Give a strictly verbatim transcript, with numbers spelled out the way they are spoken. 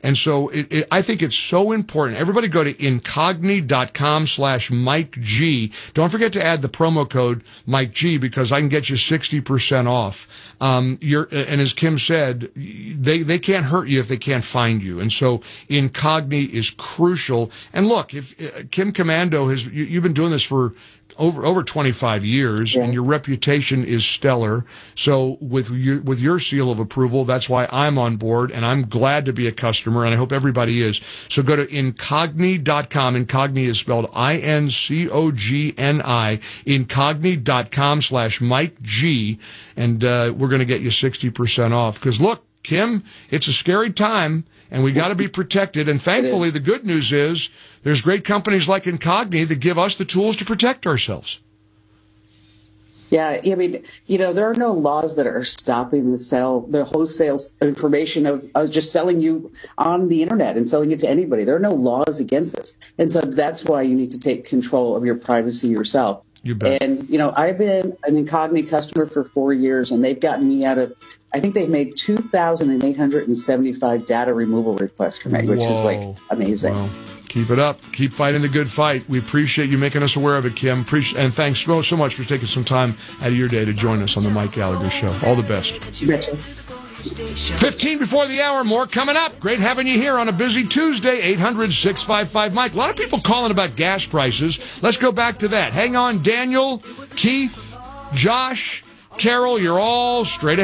And so it, it, I think it's so important. Everybody go to incogni.com slash Mike G. Don't forget to add the promo code Mike G because I can get you sixty percent off. Um, you're, and as Kim said, they, they can't hurt you if they can't find you. And so Incogni is crucial. And look, if uh, Kim Komando has, you, you've been doing this for over over twenty-five years, yeah. and your reputation is stellar. So with you, with your seal of approval, that's why I'm on board, and I'm glad to be a customer, and I hope everybody is. So go to incogni dot com. Incogni is spelled I N C O G N I. Incogni.com slash Mike G, and uh, we're going to get you sixty percent off. Because look, Kim, it's a scary time, and we got to be protected. And thankfully, the good news is there's great companies like Incogni that give us the tools to protect ourselves. Yeah, I mean, you know, there are no laws that are stopping the sell, the wholesale information of, of just selling you on the internet and selling it to anybody. There are no laws against this. And so that's why you need to take control of your privacy yourself. You bet. And, you know, I've been an Incogni customer for four years, and they've gotten me out of, I think they've made two thousand eight hundred seventy-five data removal requests for me, which Whoa. is like amazing. Wow. Keep it up. Keep fighting the good fight. We appreciate you making us aware of it, Kim. Appreciate, and thanks so, so much for taking some time out of your day to join us on the Mike Gallagher Show. All the best. You betcha. fifteen before the hour, more coming up. Great having you here on a busy Tuesday, eight hundred, six five five, Mike. A lot of people calling about gas prices. Let's go back to that. Hang on, Daniel, Keith, Josh, Carol, you're all straight ahead.